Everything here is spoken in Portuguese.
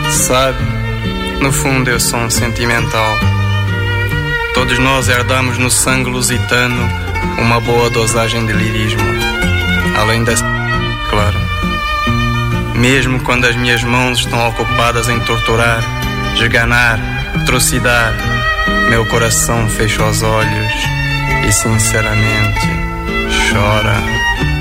Sabe, no fundo eu sou um sentimental. Todos nós herdamos no sangue lusitano uma boa dosagem de lirismo. Além dessa, claro. Mesmo quando as minhas mãos estão ocupadas em torturar, esganar, atrocidar, meu coração fecha os olhos e sinceramente chora.